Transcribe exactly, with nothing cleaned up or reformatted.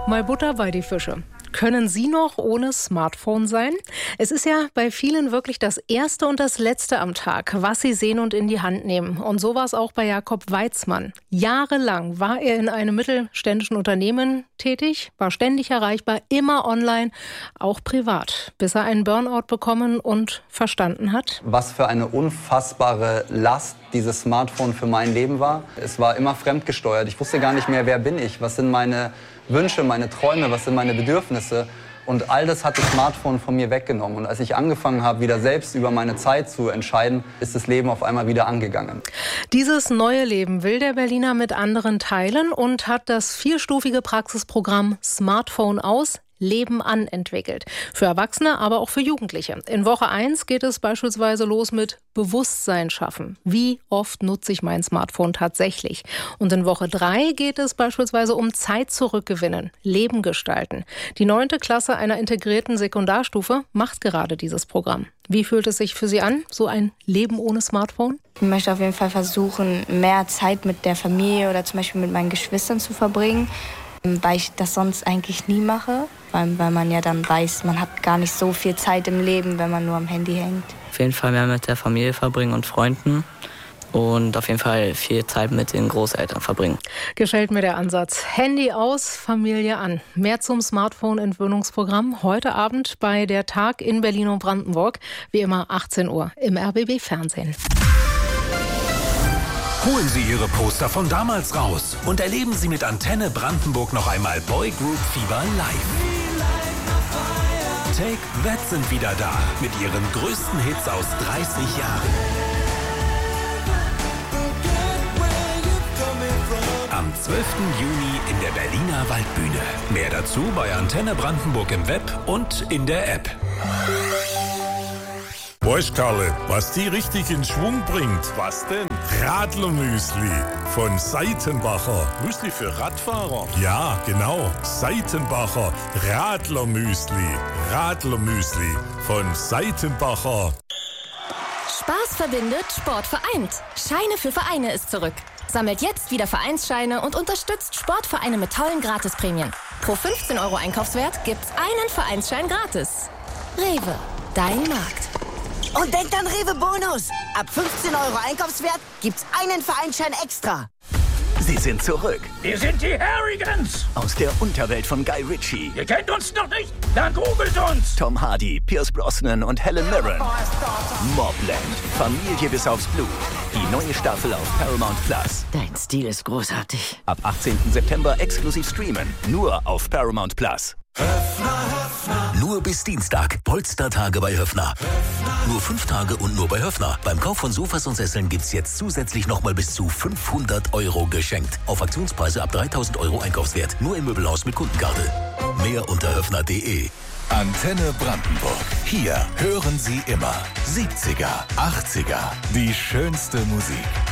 Mal Butter bei die Fische. Können Sie noch ohne Smartphone sein? Es ist ja bei vielen wirklich das Erste und das Letzte am Tag, was sie sehen und in die Hand nehmen. Und so war es auch bei Jakob Weizmann. Jahrelang war er in einem mittelständischen Unternehmen tätig, war ständig erreichbar, immer online, auch privat, bis er einen Burnout bekommen und verstanden hat. Was für eine unfassbare Last dieses Smartphone für mein Leben war. Es war immer fremdgesteuert. Ich wusste gar nicht mehr, wer bin ich, was sind meine Wünsche, meine Träume, was sind meine Bedürfnisse. Und all das hat das Smartphone von mir weggenommen. Und als ich angefangen habe, wieder selbst über meine Zeit zu entscheiden, ist das Leben auf einmal wieder angegangen. Dieses neue Leben will der Berliner mit anderen teilen und hat das vierstufige Praxisprogramm Smartphone aus, Leben an entwickelt. Für Erwachsene, aber auch für Jugendliche. In Woche eins geht es beispielsweise los mit Bewusstsein schaffen. Wie oft nutze ich mein Smartphone tatsächlich? Und in Woche drei geht es beispielsweise um Zeit zurückgewinnen, Leben gestalten. Die neunte Klasse einer integrierten Sekundarstufe macht gerade dieses Programm. Wie fühlt es sich für Sie an, so ein Leben ohne Smartphone? Ich möchte auf jeden Fall versuchen, mehr Zeit mit der Familie oder zum Beispiel mit meinen Geschwistern zu verbringen, weil ich das sonst eigentlich nie mache, weil, weil man ja dann weiß, man hat gar nicht so viel Zeit im Leben, wenn man nur am Handy hängt. Auf jeden Fall mehr mit der Familie verbringen und Freunden und auf jeden Fall viel Zeit mit den Großeltern verbringen. Gefällt mir der Ansatz. Handy aus, Familie an. Mehr zum Smartphone-Entwöhnungsprogramm heute Abend bei der Tag in Berlin und Brandenburg. Wie immer achtzehn Uhr im R B B Fernsehen. Holen Sie Ihre Poster von damals raus und erleben Sie mit Antenne Brandenburg noch einmal Boy Group Fieber live. Take That sind wieder da mit ihren größten Hits aus dreißig Jahren. Am zwölften Juni in der Berliner Waldbühne. Mehr dazu bei Antenne Brandenburg im Web und in der App. Weißt Karle, was die richtig in Schwung bringt? Was denn? Radlermüsli von Seitenbacher. Müsli für Radfahrer? Ja, genau. Seitenbacher Radlermüsli. Radlermüsli von Seitenbacher. Spaß verbindet, Sport vereint. Scheine für Vereine ist zurück. Sammelt jetzt wieder Vereinsscheine und unterstützt Sportvereine mit tollen Gratisprämien. Pro fünfzehn Euro Einkaufswert gibt's einen Vereinsschein gratis. Rewe, dein Markt. Und denkt an Rewe Bonus. Ab fünfzehn Euro Einkaufswert gibt's einen Vereinsschein extra. Sie sind zurück. Wir sind die Harrigans. Aus der Unterwelt von Guy Ritchie. Ihr kennt uns noch nicht? Dann googelt uns. Tom Hardy, Pierce Brosnan und Helen Mirren. Mobland. Familie bis aufs Blut. Die neue Staffel auf Paramount Plus. Dein Stil ist großartig. Ab achtzehnten September exklusiv streamen. Nur auf Paramount Plus. Höffner, Höffner. Nur bis Dienstag. Polstertage bei Höffner. Höffner. Nur fünf Tage und nur bei Höffner. Beim Kauf von Sofas und Sesseln gibt's jetzt zusätzlich nochmal bis zu fünfhundert Euro geschenkt. Auf Aktionspreise ab dreitausend Euro Einkaufswert. Nur im Möbelhaus mit Kundenkarte. Mehr unter höffner punkt de. Antenne Brandenburg. Hier hören Sie immer siebziger, achtziger. Die schönste Musik.